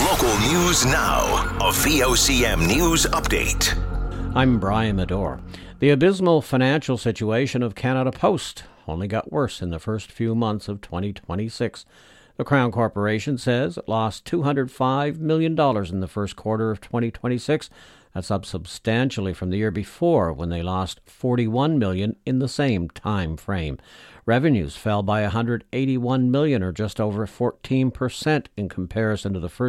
Local news now. A VOCM news update. I'm Brian Medore. The abysmal financial situation of Canada Post only got worse in the first few months of 2026. The Crown Corporation says it lost $205 million in the first quarter of 2026. That's up substantially from the year before, when they lost $41 million in the same time frame. Revenues fell by $181 million, or just over 14% in comparison to the first